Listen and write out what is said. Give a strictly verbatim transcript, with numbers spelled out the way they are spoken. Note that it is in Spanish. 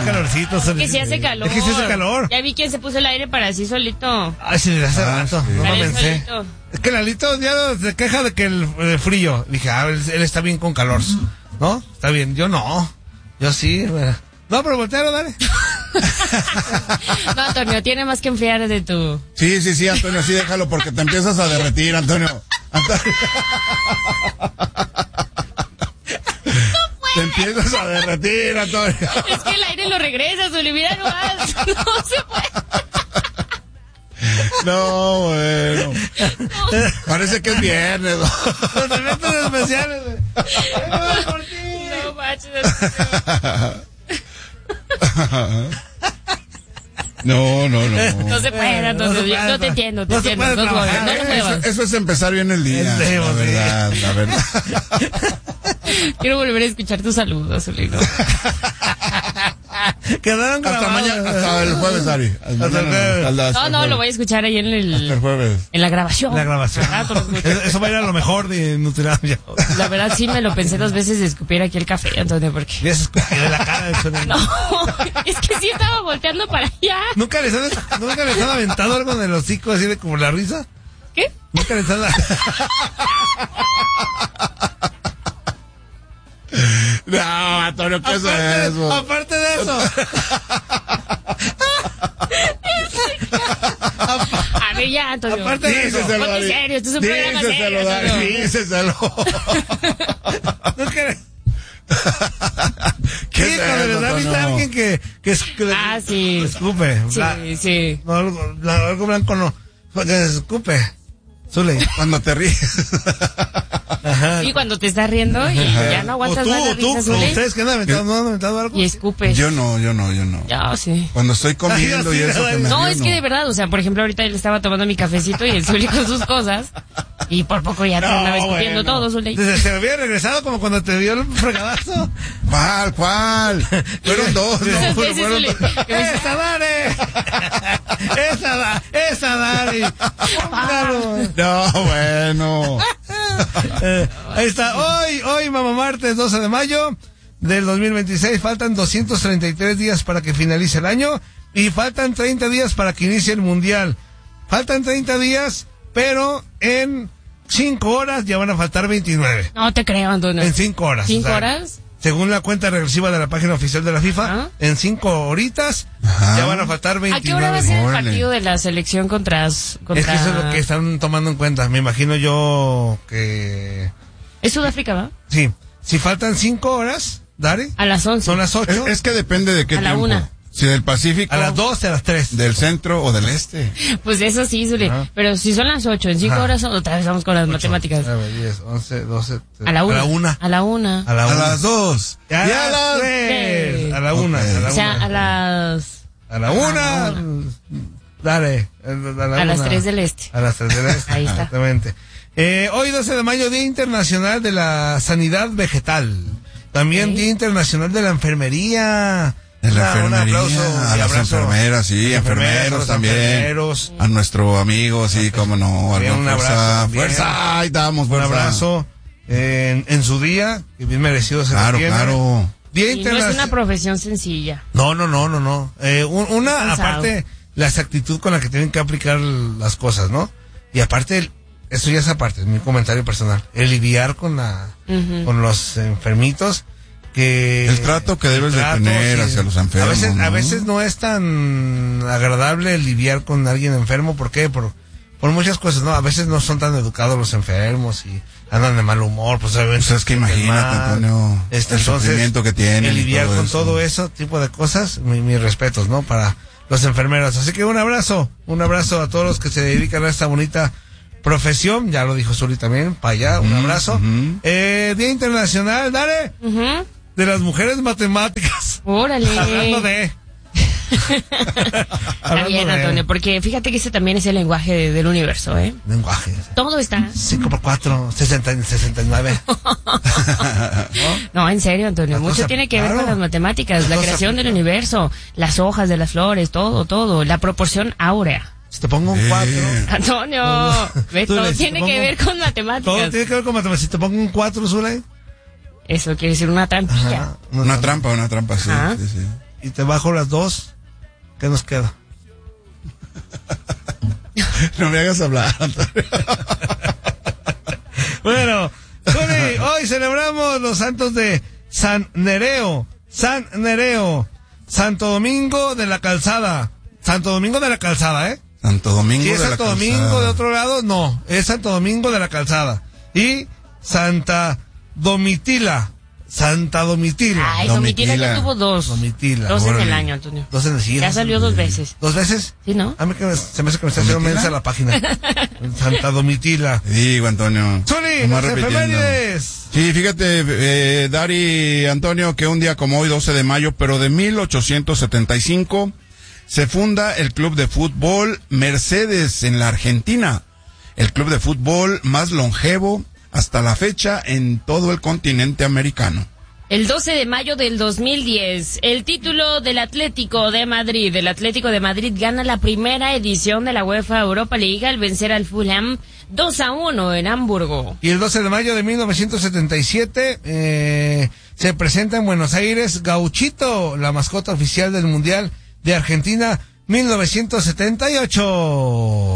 dio calorcito. Que si hace calor. Es que si hace calor. Ya vi quién se puso el aire para así solito. Ay, sí, desde hace Ah, rato. sí. No lo Dale pensé. solito. Es que Lalito ya se queja de que el, el frío. Dije, ah, él, él está bien con calor. ¿No? Está bien. Yo no. Yo sí. Mira. No, pero voltealo, dale. No, Antonio, tiene más que enfriar de tu... Sí, sí, sí, Antonio, sí, déjalo porque te empiezas a derretir, Antonio. Antonio. Te empiezas a derretir, Antonio. Es que el aire lo regresa, Zuli, mira nomás. No se puede. No, bueno. Parece que es viernes. Los eventos especiales, güey. No manches. No, no, no. No se puede, Antonio. No se Yo puede, no te entiendo, te no se entiendo. puede No, trabajar, no lo ¿eh? muevas. Eso, eso es empezar bien el día. Sí, La sí. verdad, la verdad. Quiero volver a escuchar tus saludos, Zuli. ¿No? Quedaron Hasta grabados. mañana, hasta el jueves, Ari. Hasta el jueves. Hasta No, el no, jueves. lo voy a escuchar ahí en el... Hasta el jueves. En la grabación. La grabación. Ah, tú lo escuchas. Eso, eso va a ir a lo mejor de Nutrilandia. La verdad sí me lo pensé dos veces de escupir aquí el café, Antonio, porque... Ya se escupió de la cara del sonido. No, es que sí estaba volteando para allá. ¿Nunca les han, ¿Nunca les han aventado algo en el hocico así de como la risa? ¿Qué? ¿Nunca les han... No, Antonio, ¿qué es aparte, eso? aparte de eso. A ver ya, Antonio. Aparte de eso. Díceselo, Ponte Ari. serio, esto es un programa serio, Díceselo, Ari, Antonio. díceselo. ¿Nunca les... ¿Qué Sí, es cuando les eso, da vista a Antonio? alguien que, que, es- que Ah, sí. escupe. Bla- Sí, sí. No, algo, la- algo blanco no. Que escupe. Zule. Cuando te ríes. Ajá. Y cuando te estás riendo y ya no O aguantas tú, más la o tú, risa, o Zuli, ustedes que han aventado, ¿no han aventado algo? y escupes. Yo no, yo no, yo no. Ya, sí. Cuando estoy comiendo Ay, y así, eso que me No, río, es que de verdad, o sea, por ejemplo, ahorita él estaba tomando mi cafecito y el Zuli con sus cosas. Y por poco ya te No, andaba escupiendo bueno. todo, Zuli. Desde- Se me había regresado como cuando te dio el fregadazo. ¿Cuál, cuál? Fueron dos, no, Ese fueron, fueron Zuli, dos. que me dice, ¡Esa, Dare! ¡Esa, da, esa, Dare! Póngalo. No, bueno. Eh, ahí está. Hoy, hoy, mamá, martes doce de mayo del dos mil veintiséis. Faltan doscientos treinta y tres días para que finalice el año. Y faltan treinta días para que inicie el mundial. Faltan treinta días, pero en cinco horas ya van a faltar veintinueve. No te creo, Antonio. En cinco horas. ¿Cinco o sea, horas? Según la cuenta regresiva de la página oficial de la FIFA, ¿Ah? en cinco horitas Ajá. ya van a faltar ¿A veintinueve. qué hora va a ser el Órale. partido de la selección contra... contra... Es que eso es lo que están tomando en cuenta. Me imagino yo que... ¿Es Sudáfrica, va? Sí. Si faltan cinco horas, Dari, A las once. son las Es, ocho. es que depende de qué A la tiempo. una. Si del Pacífico, A las doce, a las tres. del centro o del este. Pues eso sí, Zuli. Ajá. Pero si son las ocho, en cinco Ajá. horas otra vez vamos con las matemáticas. nueve, diez, once, doce. A la una. A la una. A la una. A la A una. las dos. Y a, Y a las tres. tres. A la una. Ok. A la O sea, una. a las... A la una. a la Dale. A, la A las una. tres del este. A las tres del este. Ahí está. Exactamente. Eh, hoy doce de mayo, Día Internacional de la Sanidad Vegetal. También Ok. Día Internacional de la Enfermería. En la Una- un enfermería, aplauso a y las abrazo enfermeras, sí, a las enfermeras, enfermeros a los también. enfermeros. A nuestro amigo, sí, cómo no. También Algo, un abrazo fuerza, también. fuerza, ahí damos Un fuerza. abrazo en, en su día, que bien merecido se Claro, lo tiene. claro. Día Y no es Internacional. una profesión sencilla. No, no, no, no, no. Eh, un- una, Cansado. aparte, la exactitud con la que tienen que aplicar las cosas, ¿no? Y aparte, el- eso ya es aparte, es mi comentario personal. El lidiar con la, Ujú. con los enfermitos, que... El trato que debes de tener hacia los enfermos, A veces, a ¿no? veces no es tan agradable lidiar con alguien enfermo, ¿por qué? Por, por muchas cosas, ¿no? A veces no son tan educados los enfermos y andan de mal humor, pues obviamente. Pues es que imagínate, Antonio, Este, el entonces, sufrimiento que tienen el y lidiar todo con eso. todo eso tipo de cosas, mi- mis respetos, ¿no? Para los enfermeros. Así que un abrazo, un abrazo a todos los que se dedican a esta bonita profesión. Ya lo dijo Zuli también, para allá, un Ujú, abrazo. ujú. eh, Día Internacional, dale, Ujú. de las mujeres matemáticas. Órale. Hablando de... Está Hablando bien, de- Antonio, porque fíjate que ese también es el lenguaje de- del universo, ¿eh? Lenguaje. Todo está... cinco por cuatro, sesenta, sesenta y nueve. No, en serio, Antonio, La mucho cosa- tiene que ver claro. con las matemáticas, la La cosa creación del aplica. universo, las hojas de las flores, todo, todo, la proporción áurea. Si te pongo un Eh. cuatro... Antonio, ve, Tú todo le- tiene te que pongo- ver con Todo matemáticas. tiene que ver con matemáticas. Si te pongo un cuatro, Zuli. Eso quiere decir una trampilla. Ajá. Una trampa, una trampa, sí, Ajá. sí, sí. y te bajo las dos, ¿qué nos queda? No me hagas hablar, Antonio. Bueno, Zuli, hoy celebramos los santos de San Nereo, San Nereo, Santo Domingo de la Calzada, Santo Domingo de la Calzada, ¿eh? Santo Domingo Si de es la Santo Calzada. Domingo de otro lado, no, es Santo Domingo de la Calzada. Y Santa Domitila, Santa Domitila. Ay, Domitila ya Domitila. tuvo dos. Domitila. Dos en el órale. año, Antonio. Dos en el sí, Ya salió dos veces. ¿Dos veces? ¿Sí, no? A mí que me- se me hace que me está haciendo ¿Domitila? mensa la página. Santa Domitila. Te digo, Antonio. Zuli, Nomás las repitiendo. efemérides. Sí, fíjate, eh, Dari, Antonio, que un día como hoy, doce de mayo, pero de mil ochocientos setenta y cinco, se funda el Club de Fútbol Mercedes en la Argentina. El club de fútbol más longevo hasta la fecha en todo el continente americano. El doce de mayo del dos mil diez, el título del Atlético de Madrid. El Atlético de Madrid gana la primera edición de la UEFA Europa League al vencer al Fulham dos a uno en Hamburgo. Y el doce de mayo de mil novecientos setenta y siete eh, se presenta en Buenos Aires Gauchito, la mascota oficial del Mundial de Argentina mil novecientos setenta y ocho.